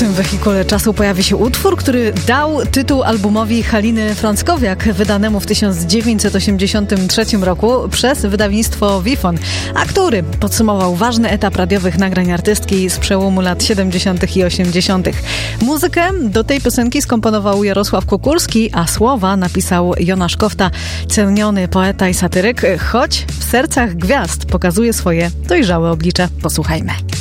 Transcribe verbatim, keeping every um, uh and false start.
tym wehikule czasu pojawi się utwór, który dał tytuł albumowi Haliny Frąckowiak, wydanemu w tysiąc dziewięćset osiemdziesiątym trzecim roku przez wydawnictwo Wifon, a który podsumował ważny etap radiowych nagrań artystki z przełomu lat siedemdziesiątych i osiemdziesiątych. Muzykę do tej piosenki skomponował Jarosław Kukulski, a słowa napisał Jonasz Kofta, ceniony poeta i satyryk, choć w sercach gwiazd pokazuje swoje dojrzałe oblicze. Posłuchajmy.